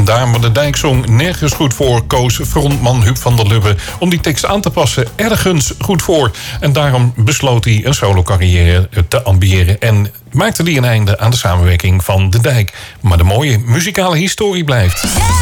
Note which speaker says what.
Speaker 1: En daar maar de Dijk zong nergens goed voor, koos frontman Huub van der Lubbe om die tekst aan te passen ergens goed voor. En daarom besloot hij een solo-carrière te ambiëren en maakte hij een einde aan de samenwerking van de Dijk. Maar de mooie muzikale historie blijft.